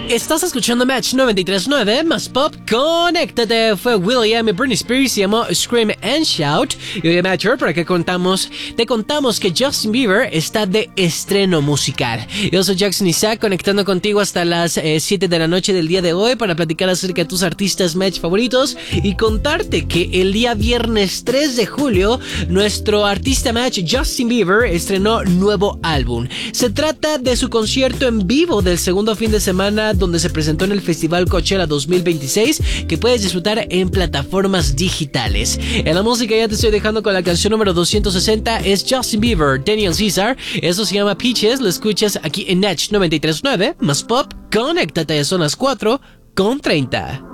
Estás escuchando Match 93.9 más Pop. Conéctate. Fue Will.i.am y Britney Spears, se llamó Scream and Shout. Y hoy en Match para que te contamos que Justin Bieber está de estreno musical. Yo soy Jackson Isaac, conectando contigo hasta las 7 de la noche del día de hoy para platicar acerca de tus artistas Match favoritos y contarte que el día viernes 3 de julio nuestro artista Match Justin Bieber estrenó nuevo álbum. Se trata de su concierto en vivo del segundo fin de semana donde se presentó en el Festival Coachella 2026, que puedes disfrutar en plataformas digitales. En la música ya te estoy dejando con la canción número 260, es Justin Bieber, Daniel Caesar. Eso se llama Peaches, lo escuchas aquí en Match 93.9 más Pop. Conéctate, son las 4:30.